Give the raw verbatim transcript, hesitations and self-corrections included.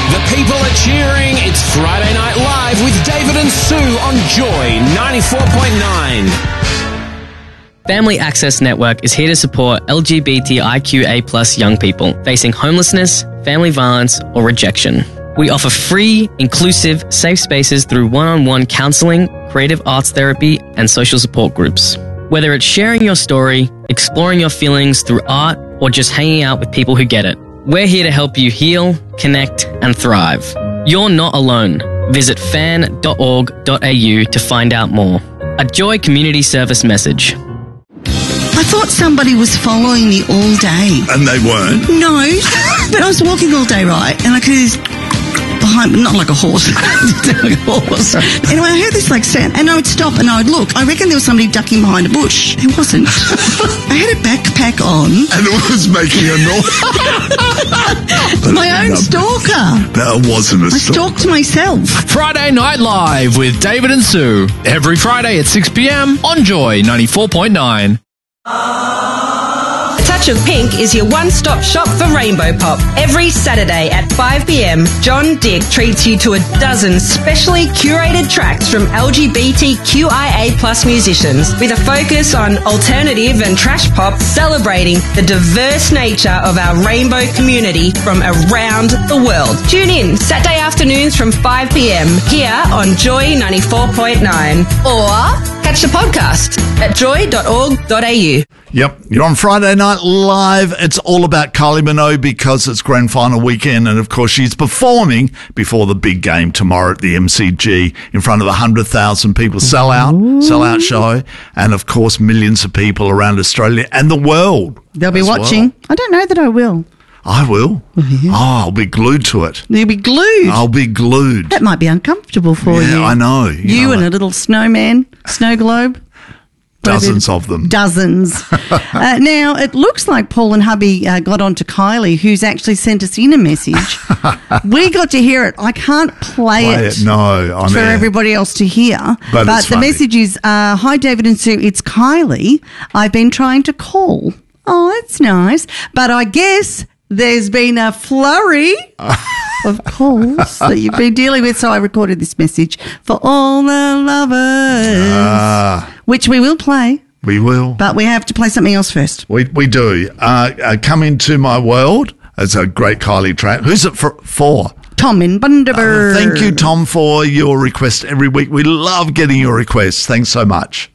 The people are cheering. It's Friday Night Live with David and Sue on Joy ninety-four point nine. Family Access Network is here to support L G B T I Q A plus young people facing homelessness, family violence, or rejection. We offer free, inclusive, safe spaces through one-on-one counselling, creative arts therapy, and social support groups. Whether it's sharing your story, exploring your feelings through art, or just hanging out with people who get it, we're here to help you heal, connect, and thrive. You're not alone. Visit fan dot org dot a u to find out more. A Joy Community Service message. I thought somebody was following me all day. And they weren't? No, but I was walking all day, right? And I could hear this behind me, not like a horse, like a horse. Anyway, I heard this like sound, and I would stop and I would look. I reckon there was somebody ducking behind a bush. It wasn't. I had a backpack on. And it was making a noise. My own stalker. That wasn't a I stalker. stalked myself. Friday Night Live with David and Sue. Every Friday at six p.m. on Joy ninety-four point nine. A Touch of Pink is your one-stop shop for Rainbow Pop. Every Saturday at five p.m, John Dick treats you to a dozen specially curated tracks from L G B T Q I A plus musicians with a focus on alternative and trash pop, celebrating the diverse nature of our rainbow community from around the world. Tune in Saturday afternoons from five p.m. here on Joy ninety-four point nine, or catch the podcast at joy dot org dot a u. Yep, you're on Friday Night Live. It's all about Kylie Minogue because it's grand final weekend, and of course she's performing before the big game tomorrow at the M C G in front of one hundred thousand people. Sell out, sell out show, and of course millions of people around Australia and the world. They'll be as watching. well. I don't know that I will. I will. Oh, I'll be glued to it. You'll be glued. I'll be glued. That might be uncomfortable for Yeah, you. I know. You, You know, and like- a little snowman, snow globe. Dozens of them. Dozens. uh, now, it looks like Paul and hubby uh, got on to Kylie, who's actually sent us in a message. We got to hear it. I can't play, Play it, it, no, on for air. everybody else to hear. But it's the funny. message is, uh, hi, David and Sue, it's Kylie. I've been trying to call. Oh, that's nice. But I guess there's been a flurry of calls that you've been dealing with. So I recorded this message for all the lovers, Ah, which we will play, we will. but we have to play something else first. We we do. Uh, uh, Come Into My World. It's a great Kylie track. Who's it for? for? Tom in Bundaberg. Thank you, Tom, for your request every week. We love getting your requests. Thanks so much.